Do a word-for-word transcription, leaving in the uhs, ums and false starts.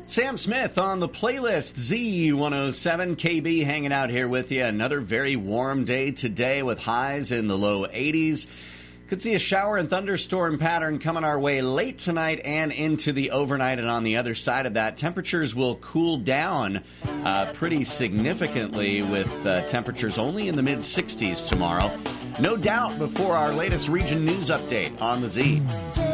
Sam Smith on the playlist, Z one oh seven, K B hanging out here with you. Another very warm day today with highs in the low eighties. Could see a shower and thunderstorm pattern coming our way late tonight and into the overnight. And on the other side of that, temperatures will cool down uh, pretty significantly with uh, temperatures only in the mid sixties tomorrow. No doubt before our latest region news update on the Z.